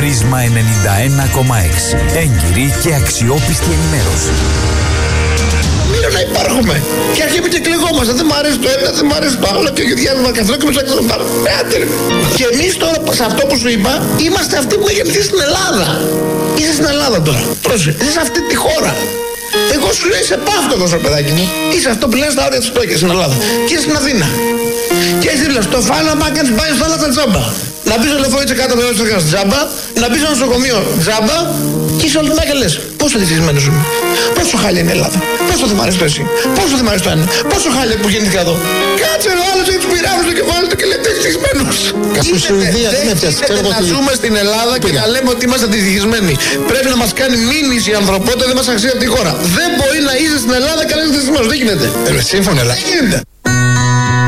Πρίσμα 91,6. Έγκυρη και αξιόπιστη ενημέρωση. Λέω να υπάρχουμε. Και αρχίζουμε και κλεγόμαστε. Δεν μου αρέσει το ένα, δεν μου αρέσει το άλλο. Και ο διάλογο καθόλου και με ψάχνει να πάρω. Και εμείς τώρα, σε αυτό που σου είπα, είμαστε αυτοί που έχει γεννηθεί στην Ελλάδα. Είσαι στην Ελλάδα τώρα. Πρόσεχε. Είσαι σε αυτή τη χώρα. Εγώ σου λέω είσαι πάυτο στο παιδάκι μου. Είσαι αυτό που λένε στα όρια τη φτώχεια στην Ελλάδα. Και είσαι στην Αθήνα. Και έτσι λες, το φάλαμα κάνει πάει στο άλλα τα τζάμπα. Να μπει στο λεωφορείο κάτω με όλο το τζάμπα, να μπει στο νοσοκομείο τζάμπα και είσαι όλη την και λες πόσο δυστυχισμένος είμαι. Πόσο χάλια είναι η Ελλάδα. Πόσο δεν μ' αρέσει το εσύ. Πόσο δεν μ' αρέσει το ένα. Πόσο χάλια που γεννήθηκα εδώ. Κάτσε ο άλλος έχει τους πειράβους στο κεφάλι του και λέει δυστυχισμένος. Στην Σουηδία δεν έφτασε. Να ζούμε στην Ελλάδα και να λέμε ότι είμαστε δυστυχισμένοι. Πρέπει να μας κάνει μήνυση η ανθρωπότητα, δεν μας αξίζει από τη χώρα. Δεν μπορεί να είσαι στην Ελλάδα και να είσαι δυστυχισμένος. Δεν γίνεται. Σύμφωνα, αλλά. Δεν γίνεται.